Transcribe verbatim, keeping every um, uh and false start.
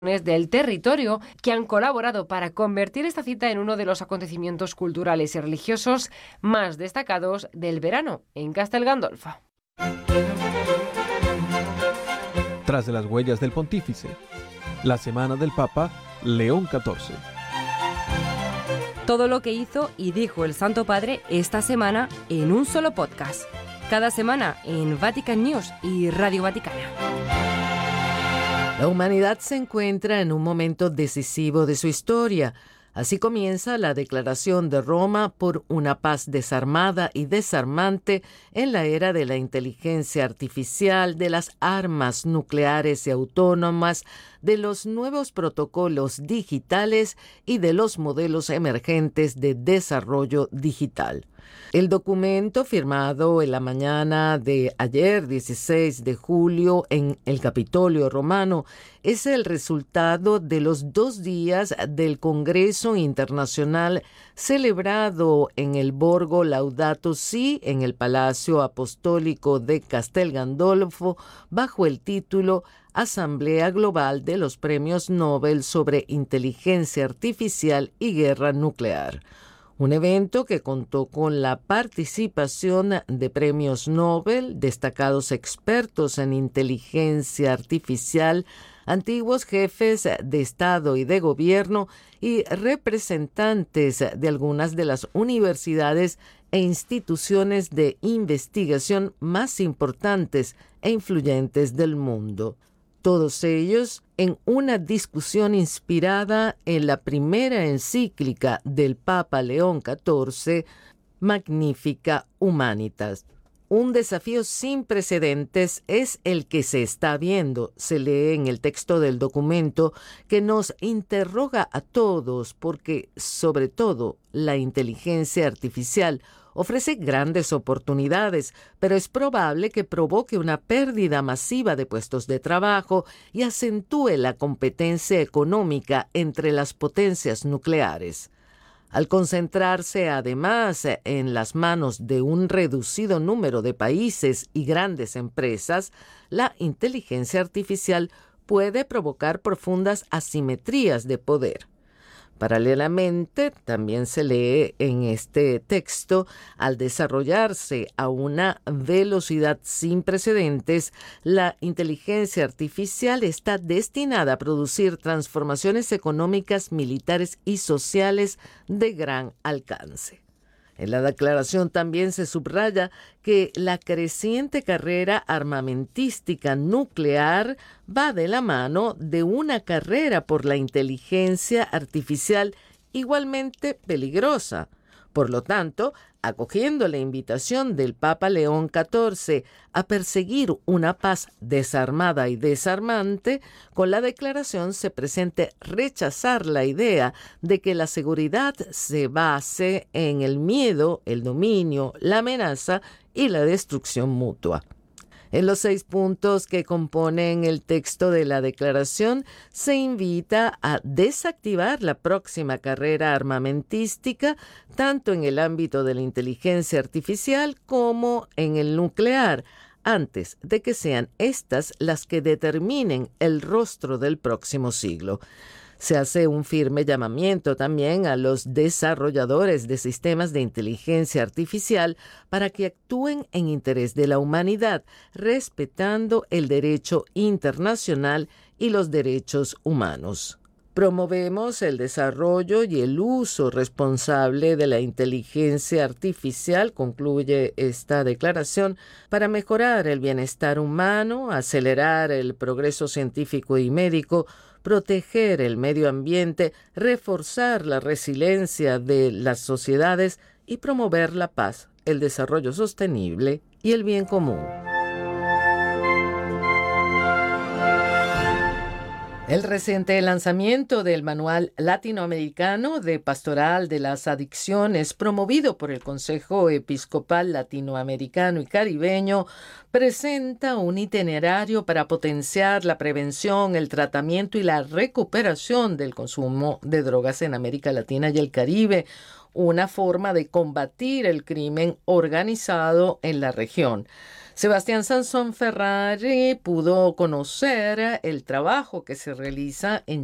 del territorio que han colaborado para convertir esta cita en uno de los acontecimientos culturales y religiosos más destacados del verano en Castel Gandolfo. Tras de las huellas del pontífice, la semana del Papa León catorce. Todo lo que hizo y dijo el Santo Padre esta semana en un solo podcast. Cada semana en Vatican News y Radio Vaticana. La humanidad se encuentra en un momento decisivo de su historia. Así comienza la Declaración de Roma por una paz desarmada y desarmante en la era de la inteligencia artificial, de las armas nucleares y autónomas, de los nuevos protocolos digitales y de los modelos emergentes de desarrollo digital. El documento firmado en la mañana de ayer, dieciséis de julio, en el Capitolio Romano, es el resultado de los dos días del Congreso Internacional celebrado en el Borgo Laudato Si, en el Palacio Apostólico de Castel Gandolfo, bajo el título Asamblea Global de los Premios Nobel sobre Inteligencia Artificial y Guerra Nuclear. Un evento que contó con la participación de premios Nobel, destacados expertos en inteligencia artificial, antiguos jefes de Estado y de Gobierno y representantes de algunas de las universidades e instituciones de investigación más importantes e influyentes del mundo. Todos ellos en una discusión inspirada en la primera encíclica del Papa León catorce, Magnificat Humanitas. Un desafío sin precedentes es el que se está viendo, se lee en el texto del documento, que nos interroga a todos porque, sobre todo, la inteligencia artificial ofrece grandes oportunidades, pero es probable que provoque una pérdida masiva de puestos de trabajo y acentúe la competencia económica entre las potencias nucleares. Al concentrarse además en las manos de un reducido número de países y grandes empresas, la inteligencia artificial puede provocar profundas asimetrías de poder. Paralelamente, también se lee en este texto, al desarrollarse a una velocidad sin precedentes, la inteligencia artificial está destinada a producir transformaciones económicas, militares y sociales de gran alcance. En la declaración también se subraya que la creciente carrera armamentística nuclear va de la mano de una carrera por la inteligencia artificial igualmente peligrosa. Por lo tanto, acogiendo la invitación del Papa León catorce a perseguir una paz desarmada y desarmante, con la declaración se pretende rechazar la idea de que la seguridad se base en el miedo, el dominio, la amenaza y la destrucción mutua. En los seis puntos que componen el texto de la declaración, se invita a desactivar la próxima carrera armamentística, tanto en el ámbito de la inteligencia artificial como en el nuclear, antes de que sean estas las que determinen el rostro del próximo siglo. Se hace un firme llamamiento también a los desarrolladores de sistemas de inteligencia artificial para que actúen en interés de la humanidad, respetando el derecho internacional y los derechos humanos. Promovemos el desarrollo y el uso responsable de la inteligencia artificial, concluye esta declaración, para mejorar el bienestar humano, acelerar el progreso científico y médico, proteger el medio ambiente, reforzar la resiliencia de las sociedades y promover la paz, el desarrollo sostenible y el bien común. El reciente lanzamiento del Manual Latinoamericano de Pastoral de las Adicciones, promovido por el Consejo Episcopal Latinoamericano y Caribeño, presenta un itinerario para potenciar la prevención, el tratamiento y la recuperación del consumo de drogas en América Latina y el Caribe, una forma de combatir el crimen organizado en la región. Sebastián Sansón Ferrari pudo conocer el trabajo que se realiza en